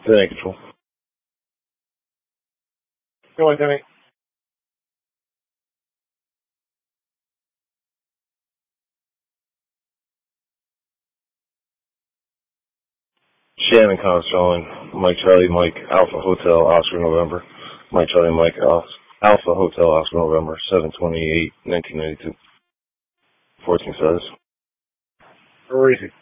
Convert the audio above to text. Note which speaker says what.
Speaker 1: Command Control.
Speaker 2: Go on, Timmy.
Speaker 1: Shannon Constelling, Mike Charlie Mike Alpha Hotel Oscar November. Mike Charlie Mike Alpha Hotel Oscar November 7/28/1992. 14 status.
Speaker 2: Where is he?